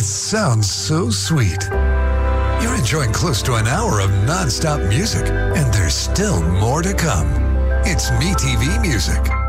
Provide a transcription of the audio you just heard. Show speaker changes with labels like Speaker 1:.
Speaker 1: It sounds so sweet. You're enjoying close to an hour of non-stop music, and there's still more to come. It's MeTV Music.